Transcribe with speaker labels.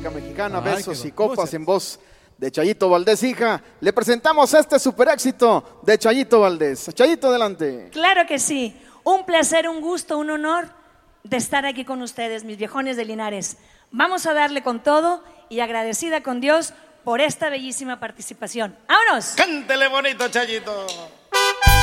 Speaker 1: República Mexicana. Besos y copas en voz de Chayito Valdés, hija. Le presentamos este super éxito de Chayito Valdés. Chayito, adelante.
Speaker 2: Claro que sí. Un placer, un gusto, un honor de estar aquí con ustedes, mis viejones de Linares. Vamos a darle con todo y agradecida con Dios por esta bellísima participación. ¡Vámonos!
Speaker 3: Cántele bonito, Chayito.